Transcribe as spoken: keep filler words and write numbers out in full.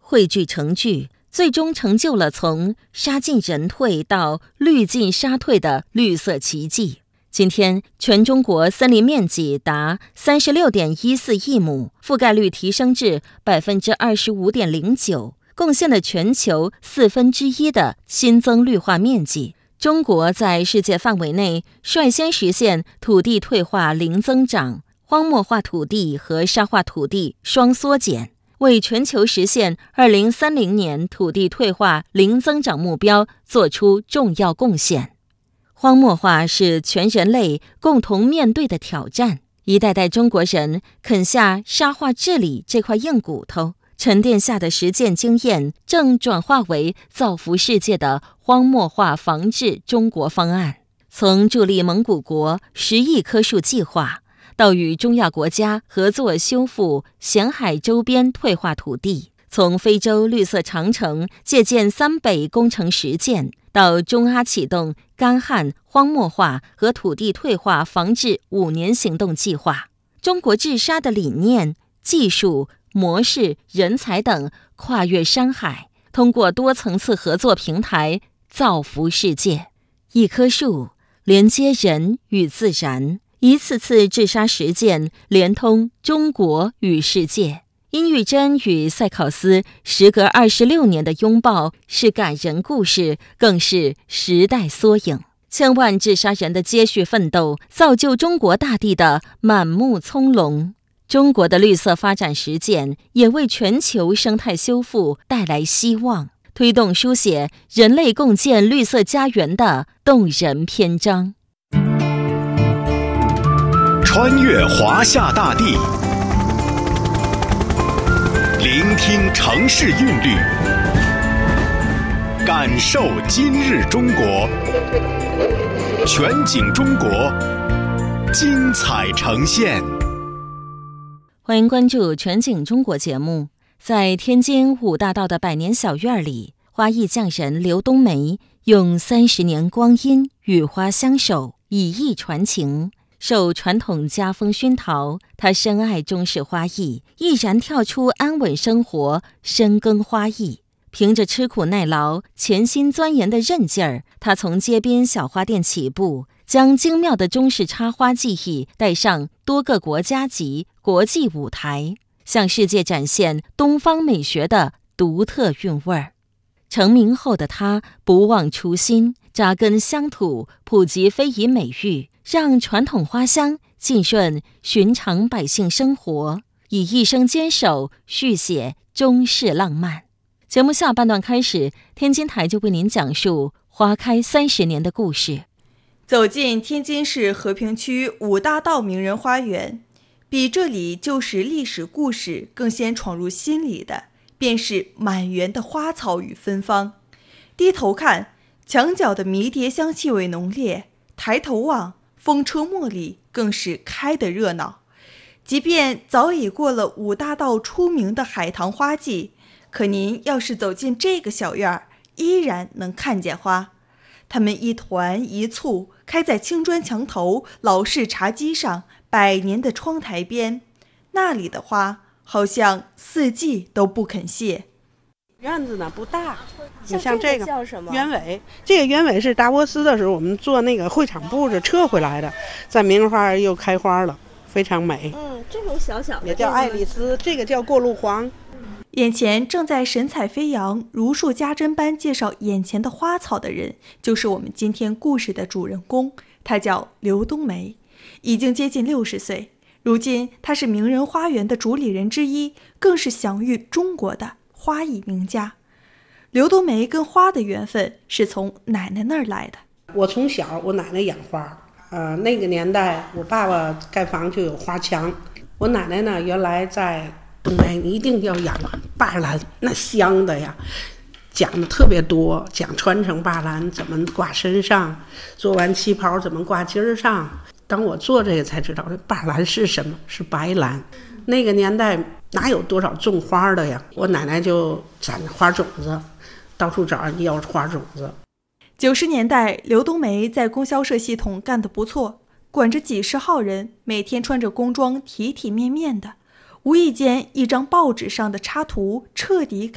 汇聚成句，最终成就了从杀尽人退到绿尽沙退的绿色奇迹。今天，全中国森林面积达 三十六点一四亿亩，覆盖率提升至 百分之二十五点零九， 贡献了全球四分之一的新增绿化面积。中国在世界范围内率先实现土地退化零增长，荒漠化土地和沙化土地双缩减，为全球实现二零三零年土地退化零增长目标做出重要贡献。荒漠化是全人类共同面对的挑战，一代代中国人啃下沙化治理这块硬骨头，沉淀下的实践经验正转化为造福世界的荒漠化防治中国方案。从助力蒙古国十亿棵树计划，到与中亚国家合作修复咸海周边退化土地，从非洲绿色长城借鉴三北工程实践，到中阿启动干旱、荒漠化和土地退化防治五年行动计划，中国治沙的理念、技术、模式、人才等跨越山海，通过多层次合作平台造福世界。一棵树连接人与自然，一次次治沙实践连通中国与世界。殷玉珍与塞考斯时隔二十六年的拥抱是感人故事，更是时代缩影。千万治沙人的接续奋斗，造就中国大地的满目葱茏。中国的绿色发展实践也为全球生态修复带来希望，推动书写人类共建绿色家园的动人篇章。 穿越华夏大地，聆听城市韵律，感受今日中国。全景中国，精彩呈现。 欢迎关注全景中国节目。在天津五大道的百年小院里，花艺匠人刘冬梅用三十年光阴与花相守，以艺传情。受传统家风熏陶，他深爱中式花艺，毅然跳出安稳生活，深耕花艺。凭着吃苦耐劳、潜心钻研的韧劲儿，他从街边小花店起步，将精妙的中式插花技艺带上多个国家级、国际舞台，向世界展现东方美学的独特韵味儿。成名后的他不忘初心，扎根乡土，普及非遗美育，让传统花香浸润寻常百姓生活，以一生坚守续写中式浪漫。节目下半段开始，天津台就为您讲述花开三十年的故事。 走进天津市和平区五大道名人花园，比这里旧时历史故事更先闯入心里的，便是满园的花草与芬芳。低头看，墙角的迷迭香气味浓烈；抬头望，风车茉莉更是开得热闹。即便早已过了五大道出名的海棠花季，可您要是走进这个小院儿，依然能看见花。它们一团一簇，开在青砖墙头、老式茶几上、百年的窗台边，那里的花好像四季都不肯谢。 院子呢不大，你像这个叫什么？ 鸢尾，这个鸢尾是达沃斯的时候我们做那个会场布置撤回来的，在名花又开花了，非常美。 嗯，这种小小的也叫爱丽丝，这个叫过路黄。 眼前正在神采飞扬、如数家珍般介绍眼前的花草的人，就是我们今天故事的主人公，他叫刘冬梅，已经接近六十岁。如今他是名人花园的主理人之一，更是享誉中国的花艺名家。刘冬梅跟花的缘分是从奶奶那儿来的。 我从小我奶奶养花，呃，那个年代我爸爸盖房就有花墙，我奶奶呢原来在冬梅一定要养霸兰，那香的呀，讲的特别多，讲传承霸兰怎么挂身上，做完旗袍怎么挂襟儿上。当我做这个才知道这霸兰是什么，是白兰。那个年代哪有多少种花的呀，我奶奶就攒花种子，到处找人要花种子。 九十年代刘冬梅在供销社系统干得不错，管着几十号人，每天穿着工装体体面面的，无意间一张报纸上的插图彻底改